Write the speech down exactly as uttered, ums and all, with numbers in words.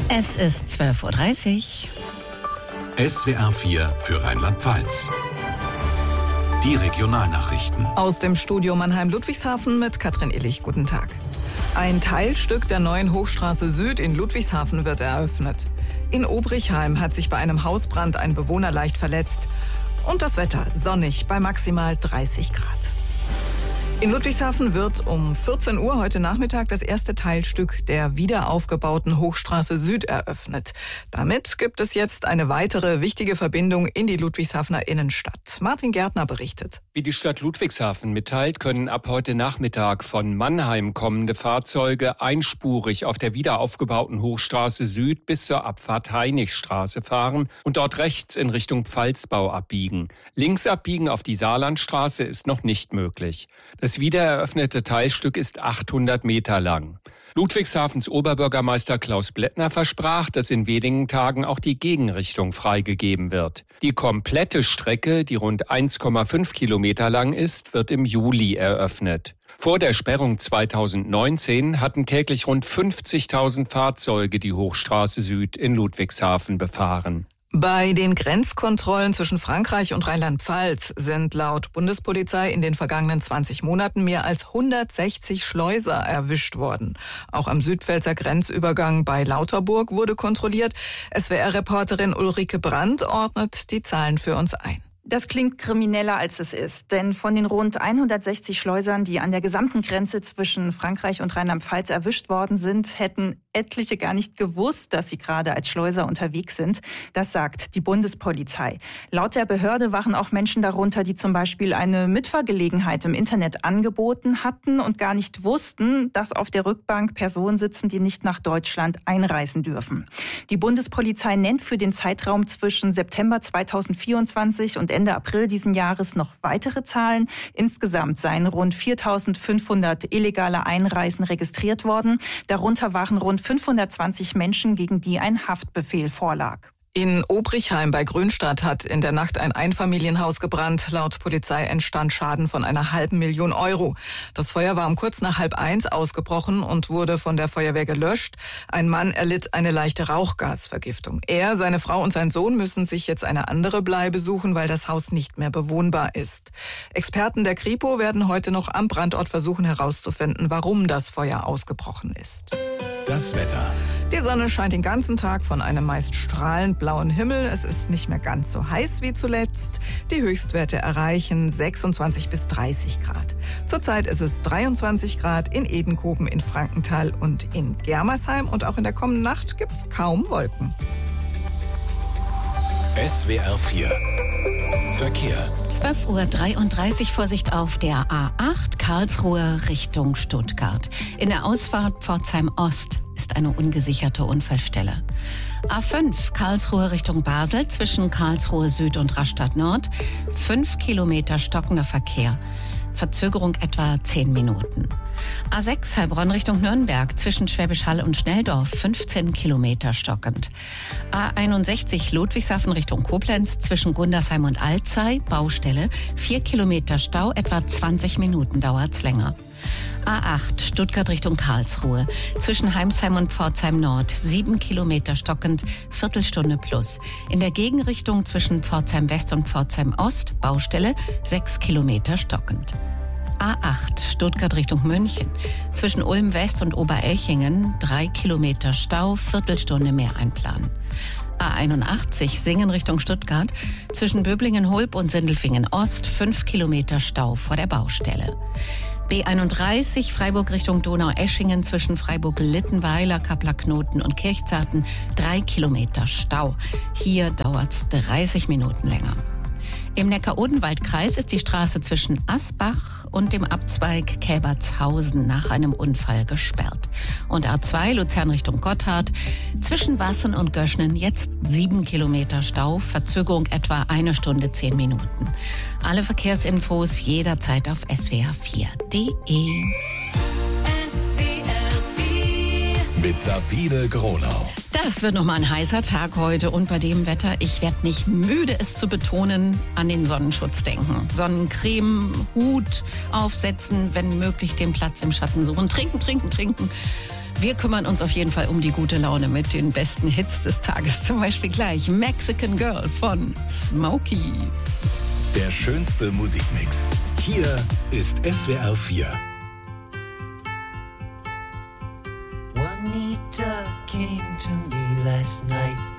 Es ist zwölf Uhr dreißig. S W R vier für Rheinland-Pfalz. Die Regionalnachrichten. Aus dem Studio Mannheim-Ludwigshafen mit Katrin Illich. Guten Tag. Ein Teilstück der neuen Hochstraße Süd in Ludwigshafen wird eröffnet. In Obrichheim hat sich bei einem Hausbrand ein Bewohner leicht verletzt. Und das Wetter sonnig bei maximal dreißig Grad. In Ludwigshafen wird um vierzehn Uhr heute Nachmittag das erste Teilstück der wiederaufgebauten Hochstraße Süd eröffnet. Damit gibt es jetzt eine weitere wichtige Verbindung in die Ludwigshafener Innenstadt. Martin Gärtner berichtet. Wie die Stadt Ludwigshafen mitteilt, können ab heute Nachmittag von Mannheim kommende Fahrzeuge einspurig auf der wiederaufgebauten Hochstraße Süd bis zur Abfahrt Heinichstraße fahren und dort rechts in Richtung Pfalzbau abbiegen. Links abbiegen auf die Saarlandstraße ist noch nicht möglich. Das wiedereröffnete Teilstück ist achthundert Meter lang. Ludwigshafens Oberbürgermeister Klaus Blättner versprach, dass in wenigen Tagen auch die Gegenrichtung freigegeben wird. Die komplette Strecke, die rund eins Komma fünf Kilometer lang ist, wird im Juli eröffnet. Vor der Sperrung zweitausendneunzehn hatten täglich rund fünfzigtausend Fahrzeuge die Hochstraße Süd in Ludwigshafen befahren. Bei den Grenzkontrollen zwischen Frankreich und Rheinland-Pfalz sind laut Bundespolizei in den vergangenen zwanzig Monaten mehr als hundertsechzig Schleuser erwischt worden. Auch am Südpfälzer Grenzübergang bei Lauterburg wurde kontrolliert. S W R-Reporterin Ulrike Brandt ordnet die Zahlen für uns ein. Das klingt krimineller, als es ist. Denn von den rund hundertsechzig Schleusern, die an der gesamten Grenze zwischen Frankreich und Rheinland-Pfalz erwischt worden sind, hätten etliche gar nicht gewusst, dass sie gerade als Schleuser unterwegs sind. Das sagt die Bundespolizei. Laut der Behörde waren auch Menschen darunter, die zum Beispiel eine Mitfahrgelegenheit im Internet angeboten hatten und gar nicht wussten, dass auf der Rückbank Personen sitzen, die nicht nach Deutschland einreisen dürfen. Die Bundespolizei nennt für den Zeitraum zwischen September zweitausendvierundzwanzig und Ende April diesen Jahres noch weitere Zahlen. Insgesamt seien rund viertausendfünfhundert illegale Einreisen registriert worden. Darunter waren rund fünfhundertzwanzig Menschen, gegen die ein Haftbefehl vorlag. In Obrichheim bei Grünstadt hat in der Nacht ein Einfamilienhaus gebrannt. Laut Polizei entstand Schaden von einer halben Million Euro. Das Feuer war um kurz nach halb eins ausgebrochen und wurde von der Feuerwehr gelöscht. Ein Mann erlitt eine leichte Rauchgasvergiftung. Er, seine Frau und sein Sohn müssen sich jetzt eine andere Bleibe suchen, weil das Haus nicht mehr bewohnbar ist. Experten der Kripo werden heute noch am Brandort versuchen herauszufinden, warum das Feuer ausgebrochen ist. Das Wetter. Die Sonne scheint den ganzen Tag von einem meist strahlend blauen Himmel. Es ist nicht mehr ganz so heiß wie zuletzt. Die Höchstwerte erreichen sechsundzwanzig bis dreißig Grad. Zurzeit ist es dreiundzwanzig Grad in Edenkoben, in Frankenthal und in Germersheim. Und auch in der kommenden Nacht gibt es kaum Wolken. S W R vier Verkehr. zwölf Uhr dreiunddreißig, Vorsicht auf der A acht, Karlsruhe Richtung Stuttgart. In der Ausfahrt Pforzheim Ost ist eine ungesicherte Unfallstelle. A fünf, Karlsruhe Richtung Basel, zwischen Karlsruhe Süd und Rastatt Nord. Fünf Kilometer stockender Verkehr. Verzögerung etwa zehn Minuten. A sechs, Heilbronn Richtung Nürnberg, zwischen Schwäbisch Hall und Schnelldorf, fünfzehn Kilometer stockend. A einundsechzig, Ludwigshafen Richtung Koblenz, zwischen Gundersheim und Alzey, Baustelle, vier Kilometer Stau, etwa zwanzig Minuten dauert's länger. A acht, Stuttgart Richtung Karlsruhe, zwischen Heimsheim und Pforzheim Nord, sieben Kilometer stockend, Viertelstunde plus. In der Gegenrichtung zwischen Pforzheim West und Pforzheim Ost, Baustelle, sechs Kilometer stockend. A acht, Stuttgart Richtung München, zwischen Ulm West und Oberelchingen, drei Kilometer Stau, Viertelstunde mehr einplanen. A einundachtzig, Singen Richtung Stuttgart, zwischen Böblingen-Hulb und Sindelfingen Ost, fünf Kilometer Stau vor der Baustelle. B einunddreißig, Freiburg Richtung Donaueschingen, zwischen Freiburg-Littenweiler, Kappler-Knoten und Kirchzarten, drei Kilometer Stau. Hier dauert's dreißig Minuten länger. Im Neckar-Odenwald-Kreis ist die Straße zwischen Asbach und dem Abzweig Käbertshausen nach einem Unfall gesperrt. Und A zwei, Luzern Richtung Gotthard, zwischen Wassen und Göschnen jetzt sieben Kilometer Stau, Verzögerung etwa eine Stunde, zehn Minuten. Alle Verkehrsinfos jederzeit auf S W R vier punkt de. S W R vier mit Sabine Gronau. Das wird nochmal ein heißer Tag heute und bei dem Wetter, ich werde nicht müde, es zu betonen, an den Sonnenschutz denken. Sonnencreme, Hut aufsetzen, wenn möglich den Platz im Schatten suchen. Trinken, trinken, trinken. Wir kümmern uns auf jeden Fall um die gute Laune mit den besten Hits des Tages. Zum Beispiel gleich Mexican Girl von Smokey. Der schönste Musikmix. Hier ist S W R vier. Juanita came to me last night.